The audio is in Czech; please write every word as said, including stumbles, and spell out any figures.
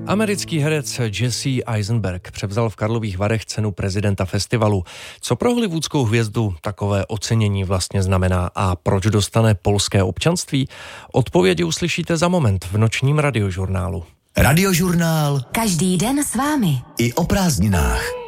Americký herec Jesse Eisenberg převzal v Karlových Varech cenu prezidenta festivalu. Co pro hollywoodskou hvězdu takové ocenění vlastně znamená a proč dostane polské občanství? Odpovědi uslyšíte za moment v nočním radiožurnálu. Radiožurnál. Každý den s vámi. I o prázdninách.